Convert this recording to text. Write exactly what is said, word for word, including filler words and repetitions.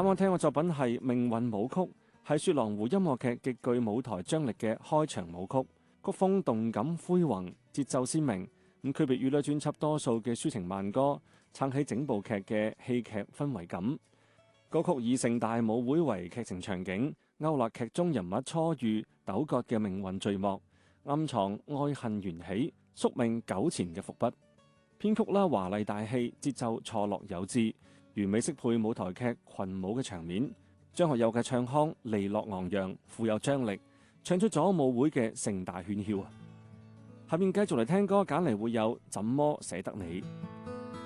啱聽嘅作品係《命運舞曲》，係雪狼湖音樂劇極具舞台張力嘅開場舞曲，曲風動感恢宏，節奏鮮明，咁區別於呢專輯多數嘅抒情慢歌，撐起整部劇嘅戲劇氛圍感。歌曲以盛大舞會為劇情場景，勾勒劇中人物初遇糾葛嘅命運序幕，暗藏愛恨緣起、宿命糾纏嘅伏筆。編曲啦華麗大氣，節奏錯落有致，完美適配舞台劇群舞嘅場面。張學友嘅唱腔利落昂揚，富有張力，唱出咗舞會嘅盛大喧囂啊！下面繼續嚟聽歌，揀嚟會有怎麼捨得你。